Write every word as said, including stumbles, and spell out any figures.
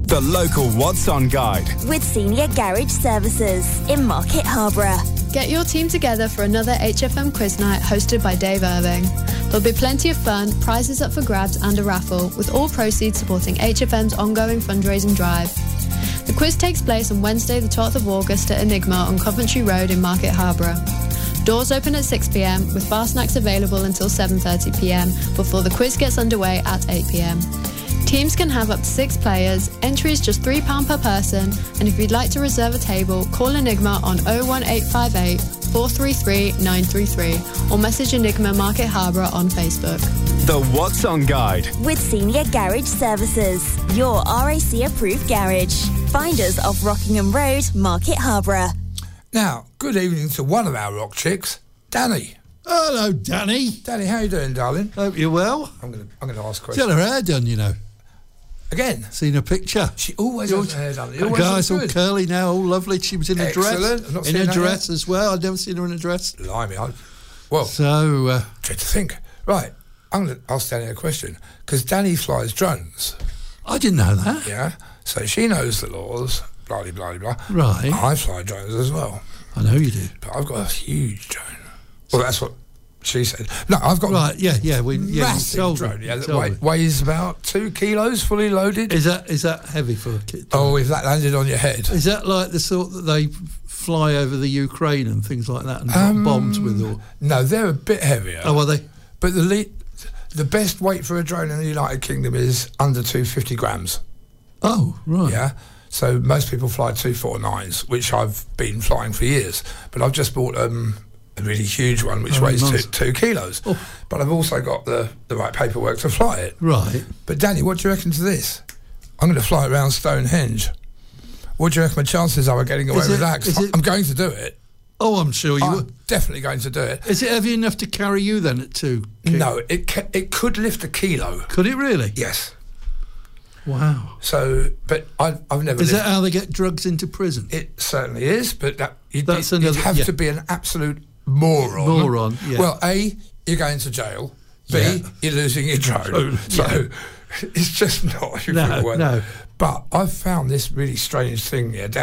The local What's On guide. With Senior Garage Services in Market Harborough. Get your team together for another H F M quiz night hosted by Dave Irving. There'll be plenty of fun, prizes up for grabs and a raffle, with all proceeds supporting H F M's ongoing fundraising drive. The quiz takes place on Wednesday the twelfth of August at Enigma on Coventry Road in Market Harborough. Doors open at six p m with bar snacks available until seven thirty p m before the quiz gets underway at eight p m. Teams can have up to six players, entry is just three pounds per person, and if you'd like to reserve a table, call Enigma on oh one eight five eight, four three three, nine three three or message Enigma Market Harborough on Facebook. The What's On guide. With Senior Garage Services, your R A C approved garage. Find us off Rockingham Road, Market Harborough. Now, good evening to one of our rock chicks, Danny. Hello, Danny. Danny, how you doing, darling? Hope you're well. I'm going to I'm going to ask a She's question. had her hair done, you know. Again? Seen her picture. She always has her hair done. It That always guy's all looks good. curly now, all lovely. She was in a Excellent. dress. I've not In seen a that dress yet. as well. I've never seen her in a dress. Blimey, I... Well, So, uh, dread to think. Right, I'm going to ask Danny a question, because Danny flies drones, I didn't know that. yeah? So she knows the laws, blah, blah, blah, blah. Right. I fly drones as well, I know you do. but I've got a huge drone. Well, that's what she said. No, I've got Right, yeah, yeah. We, a yeah, you massive told drone, me, yeah, you that told weigh, me. weighs about two kilos, fully loaded. Is that is that heavy for a kid? Oh, if that landed on your head. Is that like the sort that they fly over the Ukraine and things like that and drop Um, bombs with? Or No, they're a bit heavier. oh, are they? But the le- the best weight for a drone in the United Kingdom is under two hundred fifty grams. Oh, right. Yeah. So most people fly two forty-nines, which I've been flying for years. But I've just bought um, a really huge one, which Oh, weighs two, nice. two kilos. Oh. But I've also got the, the right paperwork to fly it. Right. But Danny, what do you reckon to this? I'm going to fly it around Stonehenge. What do you reckon my chances are of getting away Is with it- that? 'Cause is it- I'm going to do it. Oh, I'm sure you I'm would. definitely going to do it. Is it heavy enough to carry you then at two? ki- No, it ca- it could lift a kilo. Could it really? Yes. Wow. So, but I've, I've never. Is lived- that how they get drugs into prison? It certainly is, but that, you'd, That's you'd another- have yeah. to be an absolute moron. Moron, yeah. Well, A, you're going to jail. B, Yeah. you're losing your drone. Drone, So yeah. it's just not. No, no. But I've found this really strange thing here.